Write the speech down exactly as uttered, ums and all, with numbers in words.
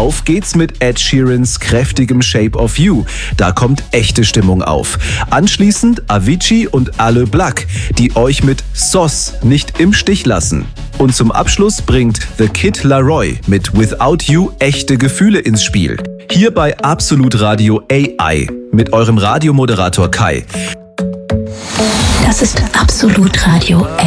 Auf geht's mit Ed Sheerans kräftigem Shape of You. Da kommt echte Stimmung auf. Anschließend Avicii und Ale Black, die euch mit Sauce nicht im Stich lassen. Und zum Abschluss bringt The Kid Laroi mit Without You echte Gefühle ins Spiel. Hier bei Absolut Radio A I mit eurem Radiomoderator Kai. Das ist Absolut Radio